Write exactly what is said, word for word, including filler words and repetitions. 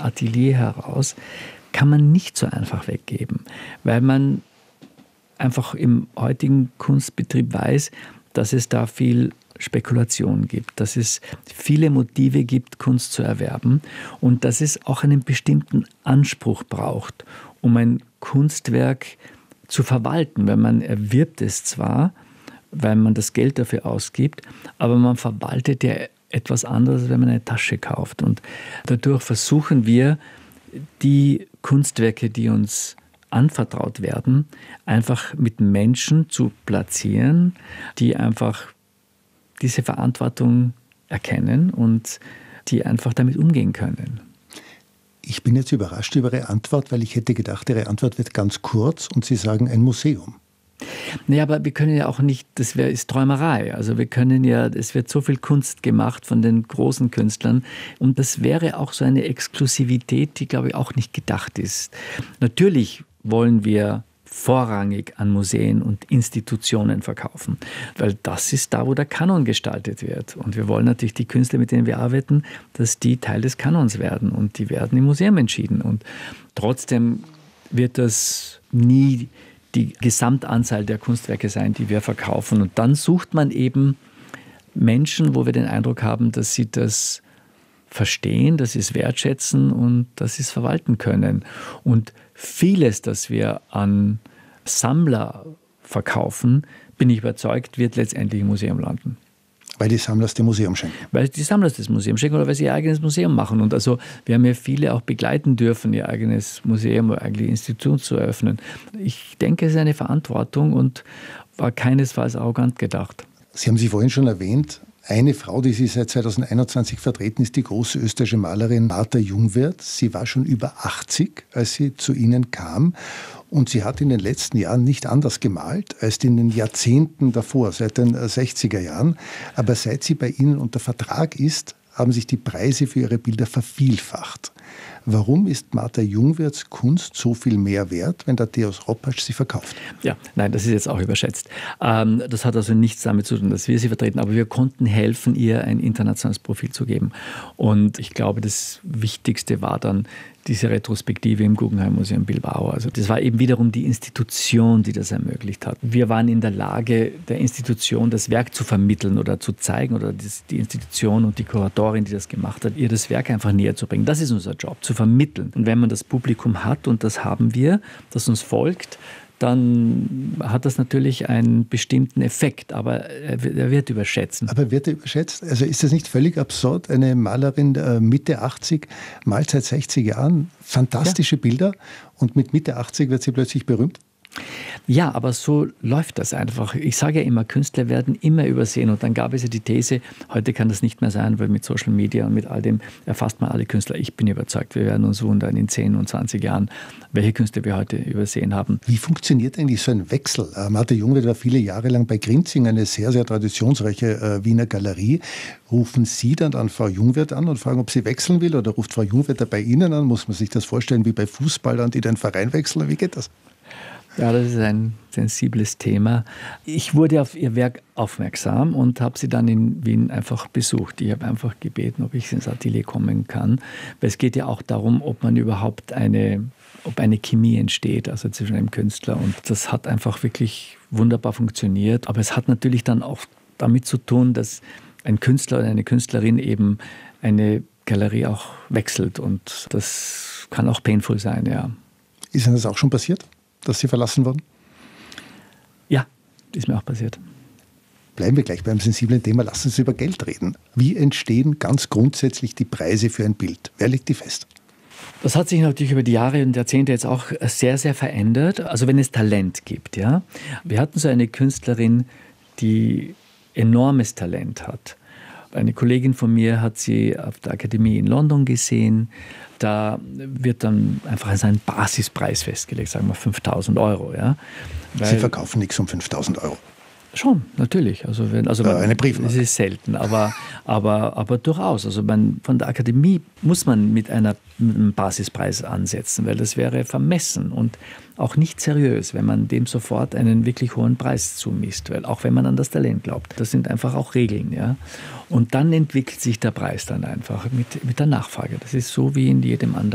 Atelier heraus, kann man nicht so einfach weggeben, weil man einfach im heutigen Kunstbetrieb weiß, dass es da viel Spekulation gibt, dass es viele Motive gibt, Kunst zu erwerben und dass es auch einen bestimmten Anspruch braucht, um ein Kunstwerk zu verwalten. Weil man erwirbt es zwar, weil man das Geld dafür ausgibt, aber man verwaltet ja etwas anderes, als wenn man eine Tasche kauft. Und dadurch versuchen wir, die Kunstwerke, die uns anvertraut werden, einfach mit Menschen zu platzieren, die einfach diese Verantwortung erkennen und die einfach damit umgehen können. Ich bin jetzt überrascht über Ihre Antwort, weil ich hätte gedacht, Ihre Antwort wird ganz kurz und Sie sagen ein Museum. Naja, aber wir können ja auch nicht, das wäre ist Träumerei. Also wir können ja, es wird so viel Kunst gemacht von den großen Künstlern und das wäre auch so eine Exklusivität, die, glaube ich, auch nicht gedacht ist. Natürlich wollen wir vorrangig an Museen und Institutionen verkaufen, weil das ist da, wo der Kanon gestaltet wird. Und wir wollen natürlich die Künstler, mit denen wir arbeiten, dass die Teil des Kanons werden und die werden im Museum entschieden. Und trotzdem wird das nie die Gesamtanzahl der Kunstwerke sein, die wir verkaufen. Und dann sucht man eben Menschen, wo wir den Eindruck haben, dass sie das verstehen, dass sie es wertschätzen und dass sie es verwalten können. Und vieles, das wir an Sammler verkaufen, bin ich überzeugt, wird letztendlich im Museum landen. Weil die Sammler es dem Museum schenken. Weil die Sammler es das Museum schenken oder weil sie ihr eigenes Museum machen. Und also wir haben ja viele auch begleiten dürfen, ihr eigenes Museum oder eigene Institution zu eröffnen. Ich denke, es ist eine Verantwortung und war keinesfalls arrogant gedacht. Sie haben sie vorhin schon erwähnt, eine Frau, die Sie seit zweitausendeinundzwanzig vertreten, ist die große österreichische Malerin Martha Jungwirth. Sie war schon über achtzig, als sie zu Ihnen kam. Und sie hat in den letzten Jahren nicht anders gemalt als in den Jahrzehnten davor, seit den sechziger Jahren. Aber seit sie bei Ihnen unter Vertrag ist, haben sich die Preise für ihre Bilder vervielfacht. Warum ist Martha Jungwirths Kunst so viel mehr wert, wenn der Theos Roppasch sie verkauft? Ja, nein, das ist jetzt auch überschätzt. Ähm, das hat also nichts damit zu tun, dass wir sie vertreten, aber wir konnten helfen, ihr ein internationales Profil zu geben. Und ich glaube, das Wichtigste war dann diese Retrospektive im Guggenheim Museum Bilbao. Also das war eben wiederum die Institution, die das ermöglicht hat. Wir waren in der Lage, der Institution das Werk zu vermitteln oder zu zeigen oder die Institution und die Kuratorin, die das gemacht hat, ihr das Werk einfach näher zu bringen. Das ist unser Job, zu vermitteln. Und wenn man das Publikum hat, und das haben wir, das uns folgt, dann hat das natürlich einen bestimmten Effekt, aber er wird überschätzen. Aber wird er überschätzt? Also ist das nicht völlig absurd? Eine Malerin äh, Mitte achtzig malt seit sechzig Jahren fantastische ja. Bilder und mit Mitte achtzig wird sie plötzlich berühmt? Ja, aber so läuft das einfach. Ich sage ja immer, Künstler werden immer übersehen. Und dann gab es ja die These, heute kann das nicht mehr sein, weil mit Social Media und mit all dem erfasst man alle Künstler. Ich bin überzeugt, wir werden uns wundern in zehn und zwanzig Jahren, welche Künstler wir heute übersehen haben. Wie funktioniert eigentlich so ein Wechsel? Äh, Martha Jungwirth war viele Jahre lang bei Grinzing, eine sehr, sehr traditionsreiche äh, Wiener Galerie. Rufen Sie dann an Frau Jungwirth an und fragen, ob sie wechseln will? Oder ruft Frau Jungwirth bei Ihnen an? Muss man sich das vorstellen wie bei Fußballern, die den Verein wechseln? Wie geht das? Ja, das ist ein sensibles Thema. Ich wurde auf ihr Werk aufmerksam und habe sie dann in Wien einfach besucht. Ich habe einfach gebeten, ob ich ins Atelier kommen kann. Weil es geht ja auch darum, ob man überhaupt eine, ob eine Chemie entsteht, also zwischen einem Künstler. Und das hat einfach wirklich wunderbar funktioniert. Aber es hat natürlich dann auch damit zu tun, dass ein Künstler oder eine Künstlerin eben eine Galerie auch wechselt. Und das kann auch painful sein, ja. Ist Ihnen das auch schon passiert, dass Sie verlassen wurden? Ja, ist mir auch passiert. Bleiben wir gleich beim sensiblen Thema. Lassen Sie uns über Geld reden. Wie entstehen ganz grundsätzlich die Preise für ein Bild? Wer legt die fest? Das hat sich natürlich über die Jahre und Jahrzehnte jetzt auch sehr, sehr verändert. Also wenn es Talent gibt, ja. Wir hatten so eine Künstlerin, die enormes Talent hat. Eine Kollegin von mir hat sie auf der Akademie in London gesehen. Da wird dann einfach ein Basispreis festgelegt, sagen wir fünftausend Euro. Ja? Weil Sie verkaufen nichts um fünftausend Euro? Schon, natürlich. Also wenn, also man, eine Briefmarke. Das ist selten, aber, aber, aber durchaus. Also man, von der Akademie muss man mit, einer, mit einem Basispreis ansetzen, weil das wäre vermessen und auch nicht seriös, wenn man dem sofort einen wirklich hohen Preis zumisst, weil auch wenn man an das Talent glaubt. Das sind einfach auch Regeln. Ja? Und dann entwickelt sich der Preis dann einfach mit, mit der Nachfrage. Das ist so wie in jedem anderen